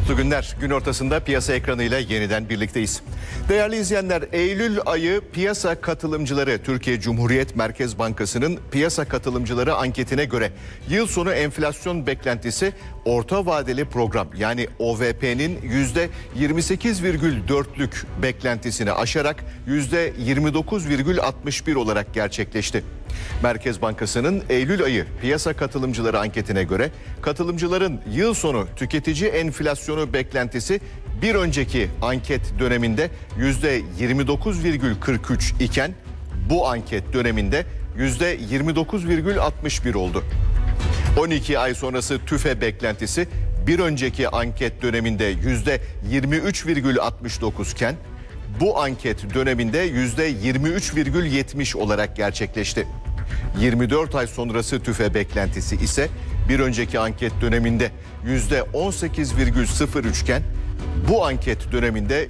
Mutlu günler. Gün ortasında piyasa ekranıyla yeniden birlikteyiz. Değerli izleyenler, Eylül ayı piyasa katılımcıları Türkiye Cumhuriyet Merkez Bankası'nın piyasa katılımcıları anketine göre yıl sonu enflasyon beklentisi orta vadeli program yani OVP'nin %28,4'lük beklentisini aşarak %29,61 olarak gerçekleşti. Merkez Bankası'nın Eylül ayı piyasa katılımcıları anketine göre katılımcıların yıl sonu tüketici enflasyonu beklentisi bir önceki anket döneminde %29,43 iken bu anket döneminde %29,61 oldu. 12 ay sonrası TÜFE beklentisi bir önceki anket döneminde %23,69 iken bu anket döneminde %23,70 olarak gerçekleşti. 24 ay sonrası TÜFE beklentisi ise bir önceki anket döneminde %18,03 iken bu anket döneminde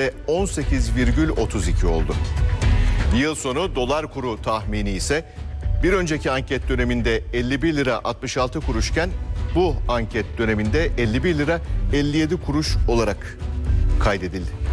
%18,32 oldu. Yıl sonu dolar kuru tahmini ise bir önceki anket döneminde 51 lira 66 kuruşken bu anket döneminde 51 lira 57 kuruş olarak kaydedildi.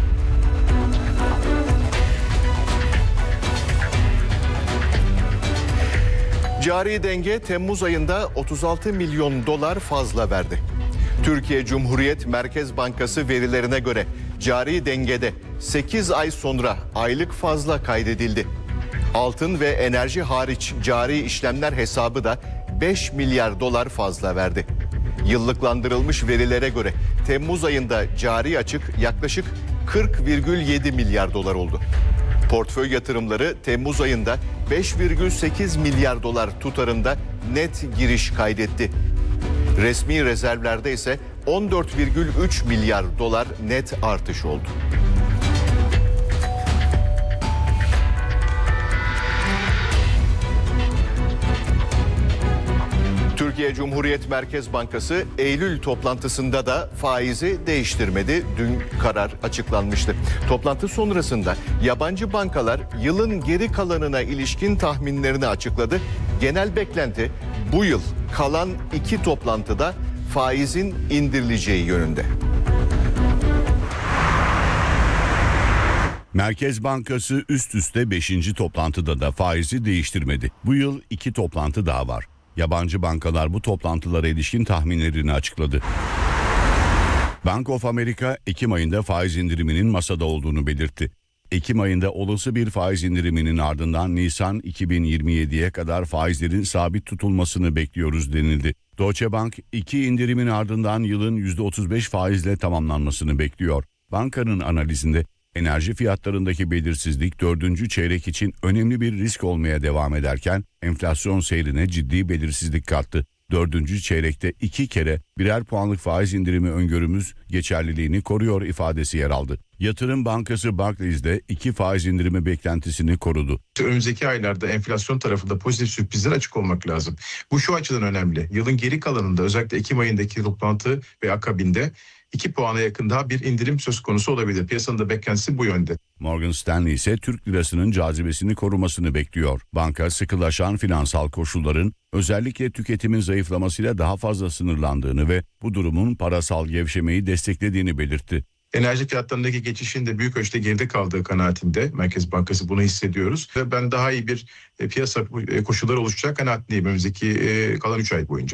Cari denge Temmuz ayında 36 milyon dolar fazla verdi. Türkiye Cumhuriyet Merkez Bankası verilerine göre cari dengede 8 ay sonra aylık fazla kaydedildi. Altın ve enerji hariç cari işlemler hesabı da 5 milyar dolar fazla verdi. Yıllıklandırılmış verilere göre Temmuz ayında cari açık yaklaşık 40,7 milyar dolar oldu. Portföy yatırımları Temmuz ayında 5,8 milyar dolar tutarında net giriş kaydetti. Resmi rezervlerde ise 14,3 milyar dolar net artış oldu. Türkiye Cumhuriyet Merkez Bankası Eylül toplantısında da faizi değiştirmedi. Dün karar açıklanmıştı. Toplantı sonrasında yabancı bankalar yılın geri kalanına ilişkin tahminlerini açıkladı. Genel beklenti bu yıl kalan 2 toplantıda faizin indirileceği yönünde. Merkez Bankası üst üste 5. toplantıda da faizi değiştirmedi. Bu yıl 2 toplantı daha var. Yabancı bankalar bu toplantılara ilişkin tahminlerini açıkladı. Bank of America, Ekim ayında faiz indiriminin masada olduğunu belirtti. Ekim ayında olası bir faiz indiriminin ardından Nisan 2027'ye kadar faizlerin sabit tutulmasını bekliyoruz denildi. Deutsche Bank, 2 indirimin ardından yılın %35 faizle tamamlanmasını bekliyor. Bankanın analizinde enerji fiyatlarındaki belirsizlik 4. çeyrek için önemli bir risk olmaya devam ederken enflasyon seyrine ciddi belirsizlik kattı. 4. çeyrekte 2 kere birer puanlık faiz indirimi öngörümüz geçerliliğini koruyor ifadesi yer aldı. Yatırım Bankası Barclays de 2 faiz indirimi beklentisini korudu. Önümüzdeki aylarda enflasyon tarafında pozitif sürprizler açık olmak lazım. Bu şu açıdan önemli. Yılın geri kalanında özellikle Ekim ayındaki toplantı ve akabinde 2 puana yakın daha bir indirim söz konusu olabilir. Piyasanın da beklentisi bu yönde. Morgan Stanley ise Türk lirasının cazibesini korumasını bekliyor. Banka sıkılaşan finansal koşulların özellikle tüketimin zayıflamasıyla daha fazla sınırlandığını ve bu durumun parasal gevşemeyi desteklediğini belirtti. Enerji fiyatlarındaki geçişin de büyük ölçüde geride kaldığı kanaatinde Merkez Bankası bunu hissediyoruz. Ve ben daha iyi bir piyasa koşulları oluşacak kanaatindeyim önümüzdeki kalan 3 ay boyunca.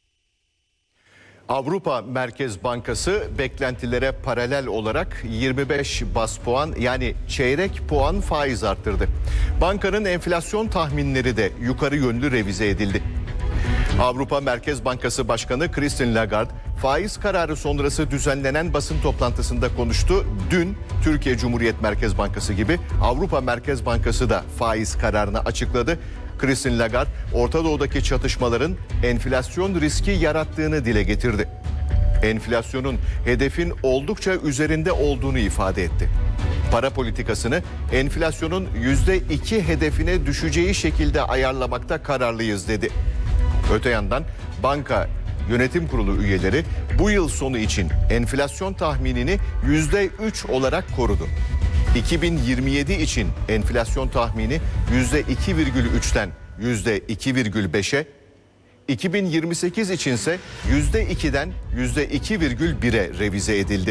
Avrupa Merkez Bankası beklentilere paralel olarak 25 bas puan yani çeyrek puan faiz arttırdı. Bankanın enflasyon tahminleri de yukarı yönlü revize edildi. Avrupa Merkez Bankası Başkanı Christine Lagarde faiz kararı sonrası düzenlenen basın toplantısında konuştu. Dün Türkiye Cumhuriyet Merkez Bankası gibi Avrupa Merkez Bankası da faiz kararını açıkladı. Christine Lagarde, Orta Doğu'daki çatışmaların enflasyon riski yarattığını dile getirdi. Enflasyonun hedefin oldukça üzerinde olduğunu ifade etti. Para politikasını enflasyonun %2 hedefine düşeceği şekilde ayarlamakta kararlıyız dedi. Öte yandan banka yönetim kurulu üyeleri bu yıl sonu için enflasyon tahminini %3 olarak korudu. 2027 için enflasyon tahmini %2,3'ten %2,5'e, 2028 içinse %2'den %2,1'e revize edildi.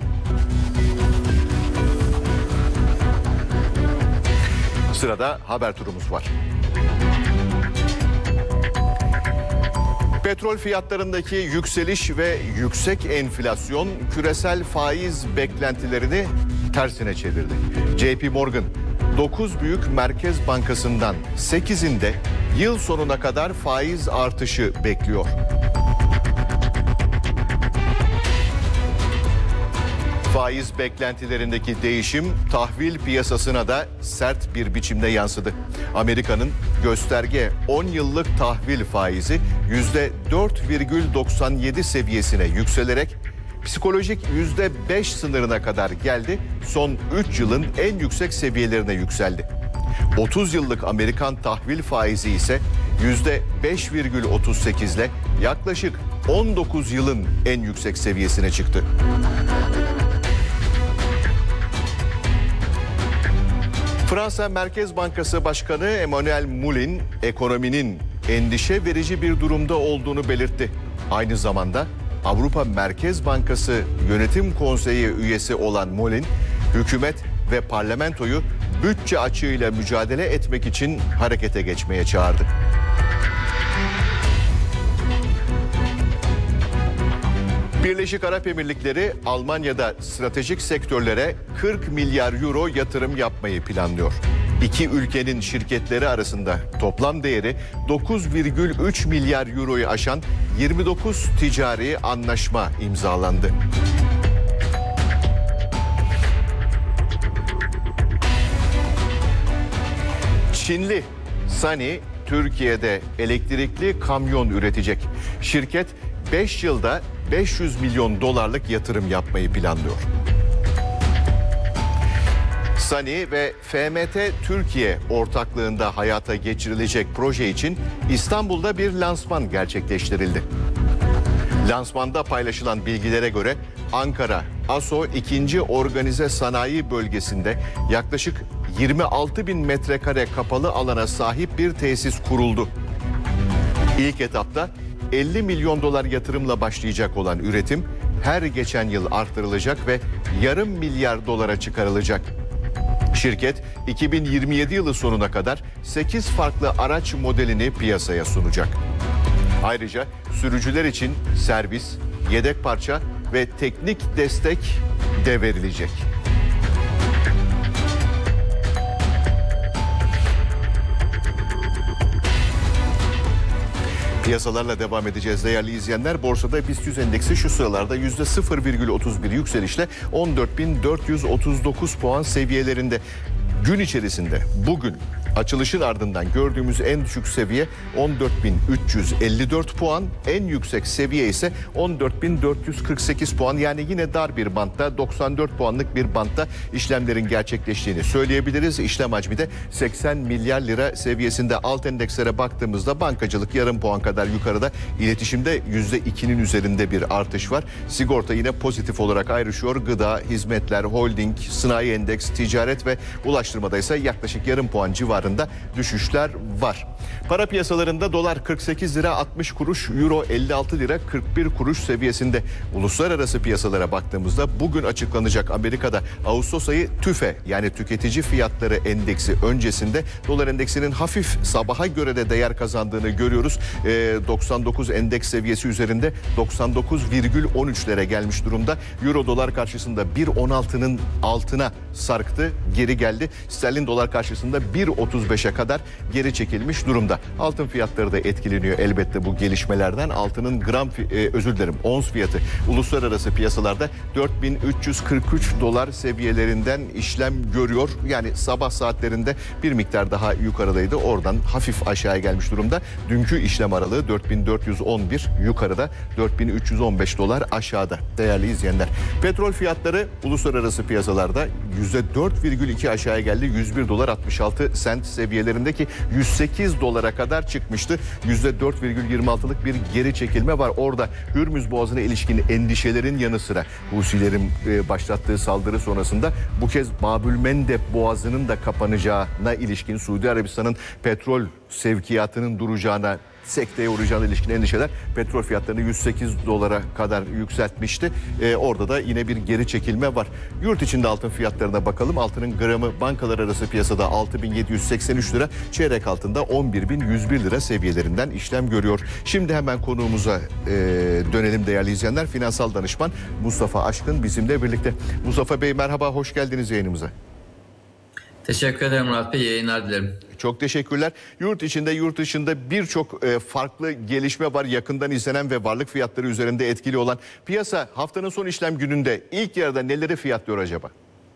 Sırada haber turumuz var. Petrol fiyatlarındaki yükseliş ve yüksek enflasyon küresel faiz beklentilerini tersine çevirdi. JP Morgan 9 büyük merkez bankasından 8'inde yıl sonuna kadar faiz artışı bekliyor. Faiz beklentilerindeki değişim tahvil piyasasına da sert bir biçimde yansıdı. Amerika'nın gösterge 10 yıllık tahvil faizi %4,97 seviyesine yükselerek psikolojik %5 sınırına kadar geldi. Son 3 yılın en yüksek seviyelerine yükseldi. 30 yıllık Amerikan tahvil faizi ise %5,38 ile yaklaşık 19 yılın en yüksek seviyesine çıktı. Fransa Merkez Bankası Başkanı Emmanuel Moulin, ekonominin endişe verici bir durumda olduğunu belirtti. Aynı zamanda Avrupa Merkez Bankası Yönetim Konseyi üyesi olan Moulin, hükümet ve parlamentoyu bütçe açığıyla mücadele etmek için harekete geçmeye çağırdı. Birleşik Arap Emirlikleri Almanya'da stratejik sektörlere 40 milyar euro yatırım yapmayı planlıyor. İki ülkenin şirketleri arasında toplam değeri 9,3 milyar euroyu aşan 29 ticari anlaşma imzalandı. Çinli Sany, Türkiye'de elektrikli kamyon üretecek. Şirket 5 yılda 500 milyon dolarlık yatırım yapmayı planlıyor. Sany ve FMT Türkiye ortaklığında hayata geçirilecek proje için İstanbul'da bir lansman gerçekleştirildi. Lansmanda paylaşılan bilgilere göre Ankara ASO 2. Organize Sanayi Bölgesi'nde yaklaşık 26 bin metrekare kapalı alana sahip bir tesis kuruldu. İlk etapta 50 milyon dolar yatırımla başlayacak olan üretim her geçen yıl artırılacak ve yarım milyar dolara çıkarılacak. Şirket 2027 yılı sonuna kadar 8 farklı araç modelini piyasaya sunacak. Ayrıca sürücüler için servis, yedek parça ve teknik destek de verilecek. Piyasalarla devam edeceğiz değerli izleyenler. Borsada BIST 100 endeksi şu sıralarda %0,31 yükselişle 14.439 puan seviyelerinde. Gün içerisinde bugün açılışın ardından gördüğümüz en düşük seviye 14.354 puan, en yüksek seviye ise 14.448 puan. Yani yine dar bir bantta, 94 puanlık bir bantta işlemlerin gerçekleştiğini söyleyebiliriz. İşlem hacmi de 80 milyar lira seviyesinde. Alt endekslere baktığımızda bankacılık yarım puan kadar yukarıda, iletişimde %2'nin üzerinde bir artış var. Sigorta yine pozitif olarak ayrışıyor. Gıda, hizmetler, holding, sanayi endeks, ticaret ve ulaştırmada ise yaklaşık yarım puan civarında düşüşler var. Para piyasalarında dolar 48 lira 60 kuruş, euro 56 lira 41 kuruş seviyesinde. Uluslararası piyasalara baktığımızda bugün açıklanacak Amerika'da Ağustos ayı TÜFE yani tüketici fiyatları endeksi öncesinde dolar endeksinin hafif sabaha göre de değer kazandığını görüyoruz. 99 endeks seviyesi üzerinde 99,13'lere gelmiş durumda. Euro dolar karşısında 1.16'nın altına sarktı, geri geldi. Sterlin dolar karşısında 1.35'e kadar geri çekilmiş durumda. Altın fiyatları da etkileniyor elbette bu gelişmelerden. Altının ons fiyatı uluslararası piyasalarda 4343 dolar seviyelerinden işlem görüyor. Yani sabah saatlerinde bir miktar daha yukarıdaydı. Oradan hafif aşağıya gelmiş durumda. Dünkü işlem aralığı 4411 yukarıda, 4315 dolar aşağıda değerli izleyenler. Petrol fiyatları uluslararası piyasalarda %4,2 aşağıya geldi. 101 dolar 66 sent seviyelerindeki 108 dolara kadar çıkmıştı. %4,26'lık bir geri çekilme var. Orada Hürmüz Boğazı'na ilişkin endişelerin yanı sıra Husilerin başlattığı saldırı sonrasında bu kez Babülmendeb Boğazı'nın da kapanacağına ilişkin Suudi Arabistan'ın petrol sevkiyatının duracağına sekteye uğrayacağına ilişkin endişeler petrol fiyatlarını 108 dolara kadar yükseltmişti. Orada da yine bir geri çekilme var. Yurt içinde altın fiyatlarına bakalım. Altının gramı bankalar arası piyasada 6.783 lira, çeyrek altında 11.101 lira seviyelerinden işlem görüyor. Şimdi hemen konuğumuza dönelim değerli izleyenler. Finansal danışman Mustafa Aşkın bizimle birlikte. Mustafa Bey merhaba, hoş geldiniz yayınımıza. Teşekkür ederim Murat Bey, yayınlar dilerim. Çok teşekkürler. Yurt içinde, yurt dışında birçok farklı gelişme var. Yakından izlenen ve varlık fiyatları üzerinde etkili olan piyasa haftanın son işlem gününde ilk yarıda neleri fiyatlıyor acaba?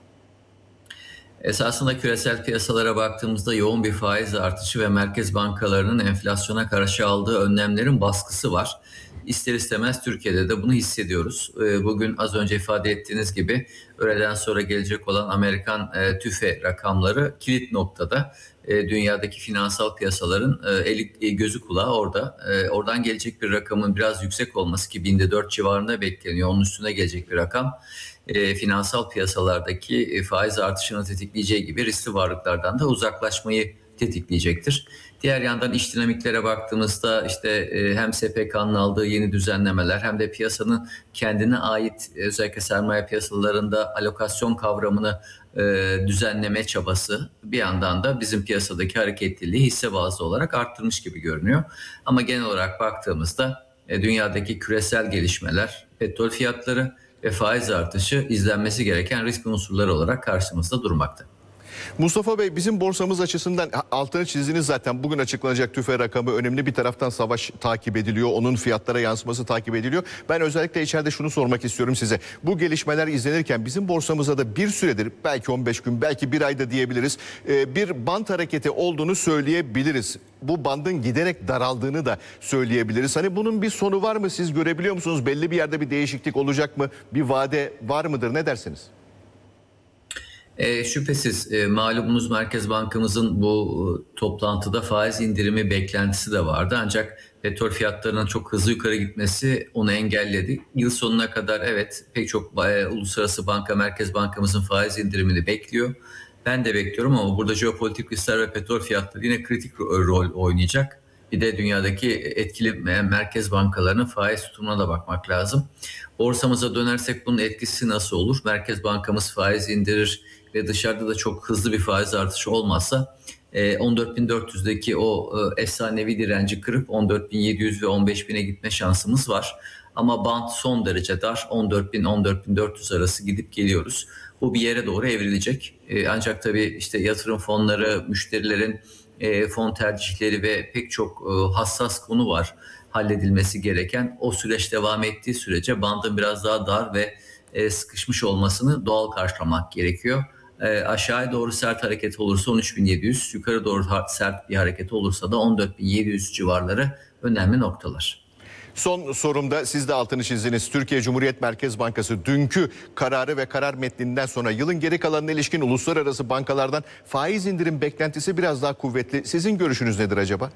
Esasında küresel piyasalara baktığımızda yoğun bir faiz artışı ve merkez bankalarının enflasyona karşı aldığı önlemlerin baskısı var. İster istemez Türkiye'de de bunu hissediyoruz. Bugün az önce ifade ettiğiniz gibi öğleden sonra gelecek olan Amerikan TÜFE rakamları kilit noktada. Dünyadaki finansal piyasaların eli gözü kulağı orada. Oradan gelecek bir rakamın biraz yüksek olması ki binde 4 civarında bekleniyor. Onun üstüne gelecek bir rakam. Finansal piyasalardaki faiz artışını tetikleyeceği gibi riskli varlıklardan da uzaklaşmayı tetikleyecektir. Diğer yandan iç dinamiklere baktığımızda işte hem SPK'nın aldığı yeni düzenlemeler hem de piyasanın kendine ait özellikle sermaye piyasalarında alokasyon kavramını düzenleme çabası bir yandan da bizim piyasadaki hareketliliği hisse bazlı olarak arttırmış gibi görünüyor. Ama genel olarak baktığımızda dünyadaki küresel gelişmeler, petrol fiyatları ve faiz artışı izlenmesi gereken risk unsurları olarak karşımızda durmakta. Mustafa Bey, bizim borsamız açısından altını çizdiniz zaten. Bugün açıklanacak TÜFE rakamı önemli. Bir taraftan savaş takip ediliyor. Onun fiyatlara yansıması takip ediliyor. Ben özellikle içeride şunu sormak istiyorum size. Bu gelişmeler izlenirken bizim borsamıza da bir süredir, belki 15 gün, belki bir ayda diyebiliriz, bir bant hareketi olduğunu söyleyebiliriz. Bu bandın giderek daraldığını da söyleyebiliriz. Hani bunun bir sonu var mı? Siz görebiliyor musunuz? Belli bir yerde bir değişiklik olacak mı? Bir vade var mıdır? Ne dersiniz? Şüphesiz malumunuz Merkez Bankamızın bu toplantıda faiz indirimi beklentisi de vardı. Ancak petrol fiyatlarının çok hızlı yukarı gitmesi onu engelledi. Yıl sonuna kadar evet pek çok uluslararası banka Merkez Bankamızın faiz indirimini bekliyor. Ben de bekliyorum ama burada jeopolitik riskler ve petrol fiyatları yine kritik rol oynayacak. Bir de dünyadaki etkili merkez bankalarının faiz tutumuna da bakmak lazım. Borsamıza dönersek bunun etkisi nasıl olur? Merkez Bankamız faiz indirir ve dışarıda da çok hızlı bir faiz artışı olmazsa 14.400'deki o efsanevi direnci kırıp 14.700 ve 15.000'e gitme şansımız var. Ama bant son derece dar. 14.000-14.400 arası gidip geliyoruz. Bu bir yere doğru evrilecek. Ancak tabii işte yatırım fonları, müşterilerin fon tercihleri ve pek çok hassas konu var halledilmesi gereken. O süreç devam ettiği sürece bandın biraz daha dar ve sıkışmış olmasını doğal karşılamak gerekiyor. Aşağıya doğru sert hareket olursa 13.700, yukarı doğru sert bir hareket olursa da 14.700 civarları önemli noktalar. Son sorumda siz de altını çizdiniz. Türkiye Cumhuriyet Merkez Bankası dünkü kararı ve karar metninden sonra yılın geri kalanına ilişkin uluslararası bankalardan faiz indirim beklentisi biraz daha kuvvetli. Sizin görüşünüz nedir acaba?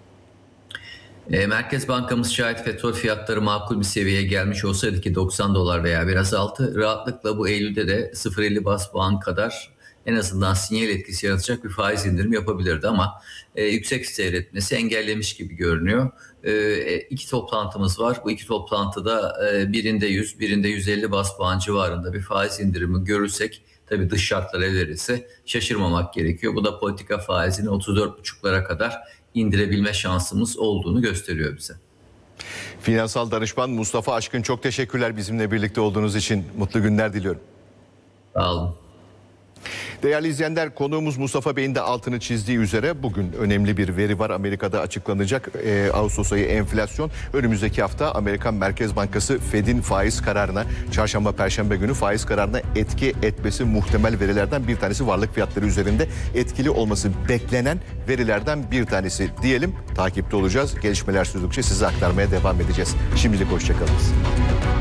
Merkez Bankamız şayet petrol fiyatları makul bir seviyeye gelmiş olsaydı ki 90 dolar veya biraz altı rahatlıkla bu Eylül'de de 0.50 bas puan kadar en azından sinyal etkisi yaratacak bir faiz indirim yapabilirdi ama yüksek seyretmesi engellemiş gibi görünüyor. İki toplantımız var. Bu iki toplantıda birinde 100, birinde 150 bas puan civarında bir faiz indirimi görürsek tabii dış şartlar el verirse şaşırmamak gerekiyor. Bu da politika faizini 34,5'lara kadar indirebilme şansımız olduğunu gösteriyor bize. Finansal danışman Mustafa Aşkın, çok teşekkürler bizimle birlikte olduğunuz için. Mutlu günler diliyorum. Sağ olun. Değerli izleyenler, konuğumuz Mustafa Bey'in de altını çizdiği üzere bugün önemli bir veri var. Amerika'da açıklanacak Ağustos ayı enflasyon. Önümüzdeki hafta Amerikan Merkez Bankası Fed'in faiz kararına, çarşamba perşembe günü faiz kararına etki etmesi muhtemel verilerden bir tanesi. Varlık fiyatları üzerinde etkili olması beklenen verilerden bir tanesi diyelim. Takipte olacağız. Gelişmeler sürdükçe size aktarmaya devam edeceğiz. Şimdilik hoşçakalın.